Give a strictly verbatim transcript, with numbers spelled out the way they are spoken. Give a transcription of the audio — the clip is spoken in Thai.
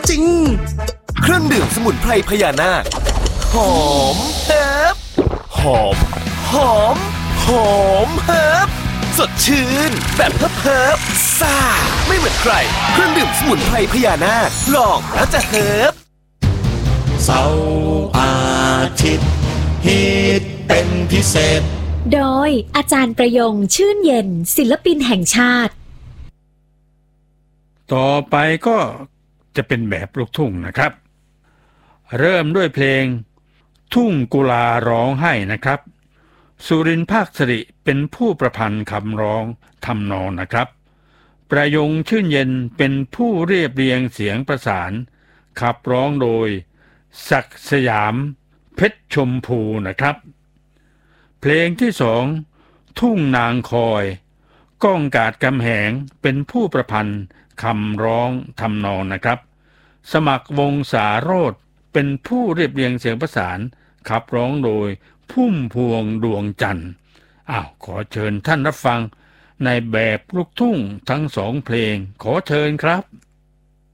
จริงเครื่องดื่มสมุนไพรพญานาคหอมเฮิบหอมหอมหอมเฮิบสดชื่นแบบเฮิบเฮิบซ่าไม่เหมือนใครเครื่องดื่มสมุนไพรพญานาคลองแล้วจะเฮิบเสาร์อาทิตย์ฮิตเป็นพิเศษโดยอาจารย์ประยงชื่นเย็นศิลปินแห่งชาติต่อไปก็จะเป็นแบบลูกทุ่งนะครับเริ่มด้วยเพลงทุ่งกุลาร้องไห้นะครับสุรินทร์ภาคสิริเป็นผู้ประพันธ์คำร้องทำนองนะครับประยงชื่นเย็นเป็นผู้เรียบเรียงเสียงประสานขับร้องโดยศักดิ์สยามเพชรชมพูนะครับเพลงที่สองทุ่งนางคอยก้องกาดกำแหงเป็นผู้ประพันธ์คำร้องทำนองนะครับสมัครวงศาโรจน์เป็นผู้เรียบเรียงเสียงประสานขับร้องโดยพุ่มพวงดวงจันทร์อ้าวขอเชิญท่านรับฟังในแบบลูกทุ่งทั้งสองเพลงขอเชิญครับ